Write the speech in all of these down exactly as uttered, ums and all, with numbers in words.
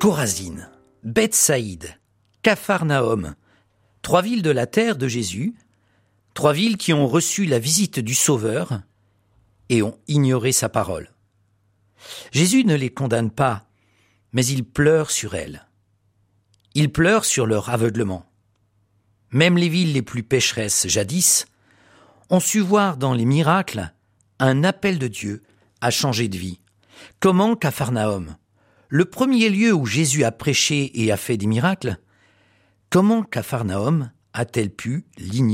Chorazine, Bethsaïde, Capharnaüm, trois villes de la terre de Jésus, trois villes qui ont reçu la visite du Sauveur et ont ignoré sa parole. Jésus ne les condamne pas, mais il pleure sur elles. Il pleure sur leur aveuglement. Même les villes les plus pécheresses jadis ont su voir dans les miracles un appel de Dieu à changer de vie. Comment Capharnaüm, le premier lieu où Jésus a prêché et a fait des miracles, comment Capharnaüm a-t-elle pu l'ignorer ?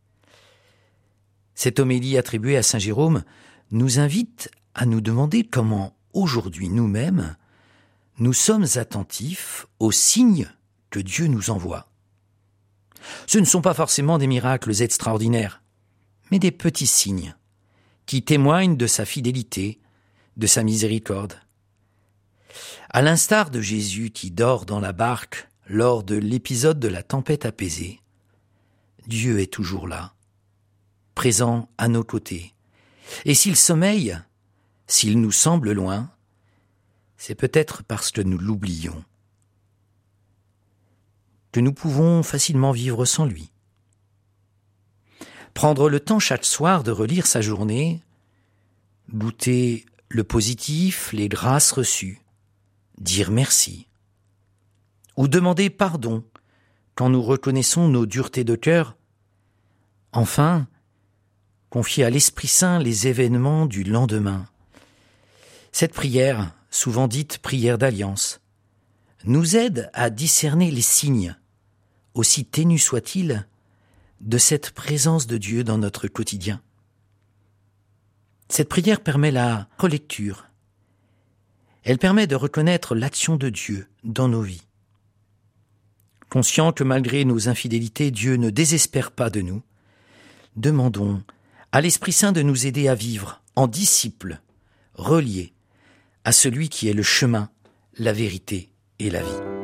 Cette homélie attribuée à saint Jérôme nous invite à nous demander comment, aujourd'hui nous-mêmes, nous sommes attentifs aux signes que Dieu nous envoie. Ce ne sont pas forcément des miracles extraordinaires, mais des petits signes qui témoignent de sa fidélité, de sa miséricorde. À l'instar de Jésus qui dort dans la barque lors de l'épisode de la tempête apaisée, Dieu est toujours là, présent à nos côtés. Et s'il sommeille, s'il nous semble loin, c'est peut-être parce que nous l'oublions, que nous pouvons facilement vivre sans lui. Prendre le temps chaque soir de relire sa journée, goûter le positif, les grâces reçues, dire merci, ou demander pardon quand nous reconnaissons nos duretés de cœur. Enfin, confier à l'Esprit Saint les événements du lendemain. Cette prière, souvent dite prière d'alliance, nous aide à discerner les signes, aussi ténus soient-ils, de cette présence de Dieu dans notre quotidien. Cette prière permet la relecture. Elle permet de reconnaître l'action de Dieu dans nos vies. Conscient que malgré nos infidélités, Dieu ne désespère pas de nous, demandons à l'Esprit Saint de nous aider à vivre en disciples, reliés à celui qui est le chemin, la vérité et la vie.